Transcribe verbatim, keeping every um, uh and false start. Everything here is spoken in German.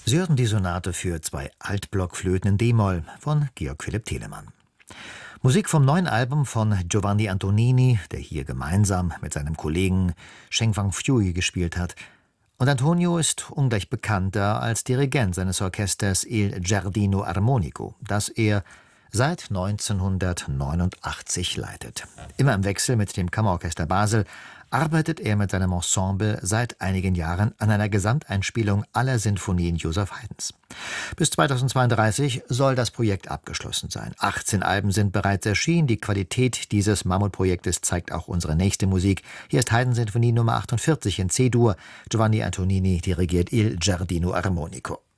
Sie hörten die Sonate für zwei Altblockflöten in d-Moll von Georg Philipp Telemann. Musik vom neuen Album von Giovanni Antonini, der hier gemeinsam mit seinem Kollegen Sheng Wang Fui gespielt hat. Und Antonio ist ungleich bekannter als Dirigent seines Orchesters Il Giardino Armonico, das er seit neunzehnhundertneunundachtzig leitet. Immer im Wechsel mit dem Kammerorchester Basel arbeitet er mit seinem Ensemble seit einigen Jahren an einer Gesamteinspielung aller Sinfonien Joseph Haydns. Bis zweitausendzweiunddreißig soll das Projekt abgeschlossen sein. achtzehn Alben sind bereits erschienen. Die Qualität dieses Mammutprojektes zeigt auch unsere nächste Musik. Hier ist Haydn-Sinfonie Nummer achtundvierzig in C-Dur. Giovanni Antonini dirigiert Il Giardino Armonico.